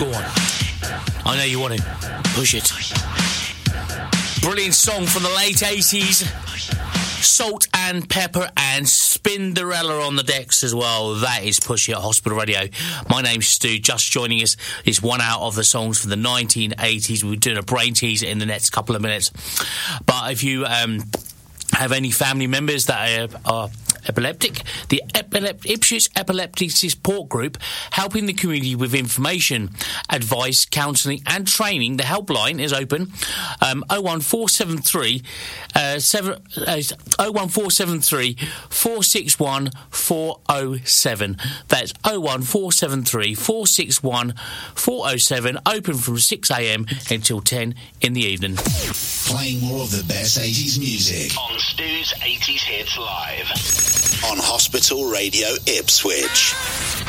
Go on. I know you want it. Push it. Brilliant song from the late 80s. Salt and Pepper and Spinderella on the decks as well. That is Push It, Hospital Radio. My name's Stu. Just joining us is one out of the songs from the 1980s. We're doing a brain teaser in the next couple of minutes. But if you have any family members that are epileptic, the Ipswich Epilepsy Support Group, helping the community with information, advice, counselling and training. The helpline is open, 01473 461 407. That's 01473 461 407, open from 6am until 10 in the evening. Playing more of the best 80s music on Stu's 80s Hits Live on Hospital Radio Ipswich.